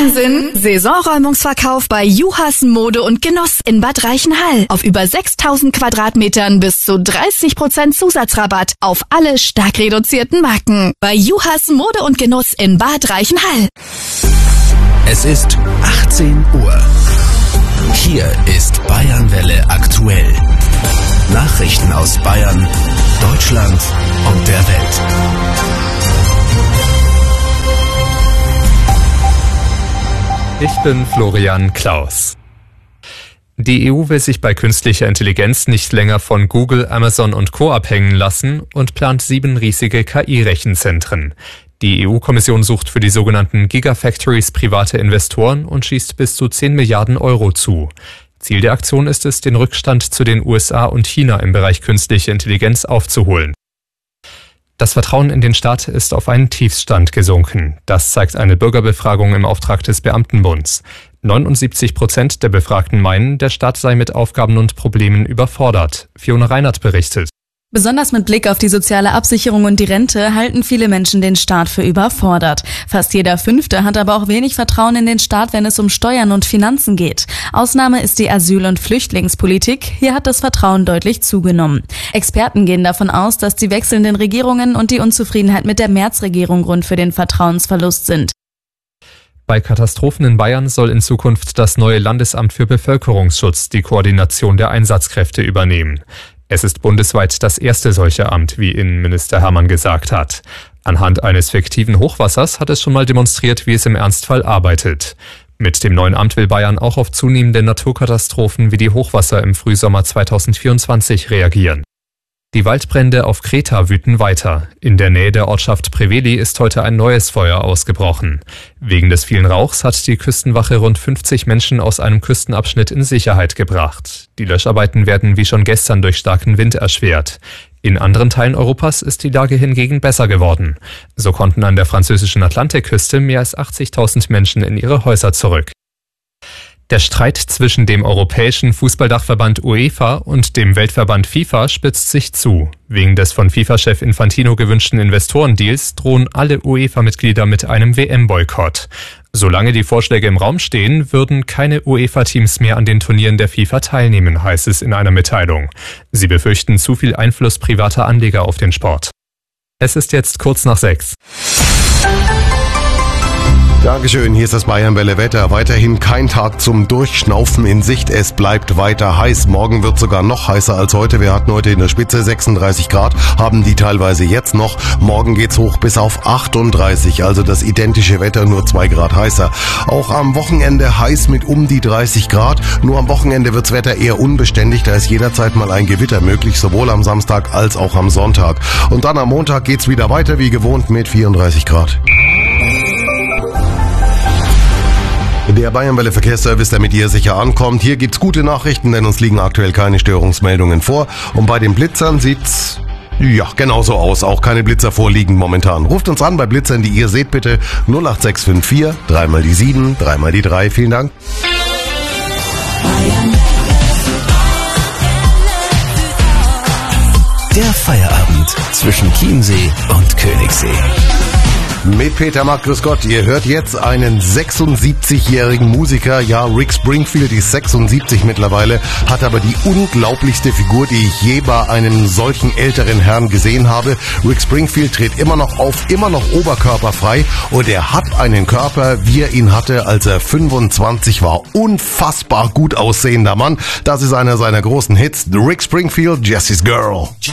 Wahnsinn! Saisonräumungsverkauf bei Juhas Mode und Genuss in Bad Reichenhall. Auf über 6000 Quadratmetern bis zu 30% Zusatzrabatt auf alle stark reduzierten Marken. Bei Juhas Mode und Genuss in Bad Reichenhall. Es ist 18 Uhr. Hier ist Bayernwelle aktuell. Nachrichten aus Bayern, Deutschland und der Welt. Ich bin Florian Klaus. Die EU will sich bei künstlicher Intelligenz nicht länger von Google, Amazon und Co. abhängen lassen und plant 7 riesige KI-Rechenzentren. Die EU-Kommission sucht für die sogenannten Gigafactories private Investoren und schießt bis zu 10 Milliarden Euro zu. Ziel der Aktion ist es, den Rückstand zu den USA und China im Bereich künstliche Intelligenz aufzuholen. Das Vertrauen in den Staat ist auf einen Tiefstand gesunken. Das zeigt eine Bürgerbefragung im Auftrag des Beamtenbunds. 79% der Befragten meinen, der Staat sei mit Aufgaben und Problemen überfordert. Fiona Reinert berichtet. Besonders mit Blick auf die soziale Absicherung und die Rente halten viele Menschen den Staat für überfordert. Fast jeder Fünfte hat aber auch wenig Vertrauen in den Staat, wenn es um Steuern und Finanzen geht. Ausnahme ist die Asyl- und Flüchtlingspolitik. Hier hat das Vertrauen deutlich zugenommen. Experten gehen davon aus, dass die wechselnden Regierungen und die Unzufriedenheit mit der Merz-Regierung Grund für den Vertrauensverlust sind. Bei Katastrophen in Bayern soll in Zukunft das neue Landesamt für Bevölkerungsschutz die Koordination der Einsatzkräfte übernehmen. Es ist bundesweit das erste solche Amt, wie Innenminister Hermann gesagt hat. Anhand eines fiktiven Hochwassers hat es schon mal demonstriert, wie es im Ernstfall arbeitet. Mit dem neuen Amt will Bayern auch auf zunehmende Naturkatastrophen wie die Hochwasser im Frühsommer 2024 reagieren. Die Waldbrände auf Kreta wüten weiter. In der Nähe der Ortschaft Preveli ist heute ein neues Feuer ausgebrochen. Wegen des vielen Rauchs hat die Küstenwache rund 50 Menschen aus einem Küstenabschnitt in Sicherheit gebracht. Die Löscharbeiten werden wie schon gestern durch starken Wind erschwert. In anderen Teilen Europas ist die Lage hingegen besser geworden. So konnten an der französischen Atlantikküste mehr als 80.000 Menschen in ihre Häuser zurück. Der Streit zwischen dem Europäischen Fußballdachverband UEFA und dem Weltverband FIFA spitzt sich zu. Wegen des von FIFA-Chef Infantino gewünschten Investorendeals drohen alle UEFA-Mitglieder mit einem WM-Boykott. Solange die Vorschläge im Raum stehen, würden keine UEFA-Teams mehr an den Turnieren der FIFA teilnehmen, heißt es in einer Mitteilung. Sie befürchten zu viel Einfluss privater Anleger auf den Sport. Es ist jetzt kurz nach 6. Dankeschön, hier ist das Bayernwelle Wetter. Weiterhin kein Tag zum Durchschnaufen in Sicht. Es bleibt weiter heiß. Morgen wird sogar noch heißer als heute. Wir hatten heute in der Spitze 36 Grad, haben die teilweise jetzt noch. Morgen geht's hoch bis auf 38, also das identische Wetter, nur 2 Grad heißer. Auch am Wochenende heiß mit um die 30 Grad. Nur am Wochenende wird's Wetter eher unbeständig. Da ist jederzeit mal ein Gewitter möglich, sowohl am Samstag als auch am Sonntag. Und dann am Montag geht's wieder weiter wie gewohnt mit 34 Grad. Der Bayernwelle Verkehrsservice, der mit ihr sicher ankommt. Hier gibt's gute Nachrichten, denn uns liegen aktuell keine Störungsmeldungen vor. Und bei den Blitzern sieht's genauso aus. Auch keine Blitzer vorliegen momentan. Ruft uns an bei Blitzern, die ihr seht, bitte 08654 3 mal die 7, 3 mal die 3. Vielen Dank. Der Feierabend zwischen Chiemsee und Königssee. Mit Peter Mack, grüß Gott. Ihr hört jetzt einen 76-jährigen Musiker. Ja, Rick Springfield ist 76 mittlerweile, hat aber die unglaublichste Figur, die ich je bei einem solchen älteren Herrn gesehen habe. Rick Springfield tritt immer noch auf, immer noch oberkörperfrei, und er hat einen Körper, wie er ihn hatte, als er 25 war. Unfassbar gut aussehender Mann. Das ist einer seiner großen Hits. Rick Springfield, Jessie's Girl.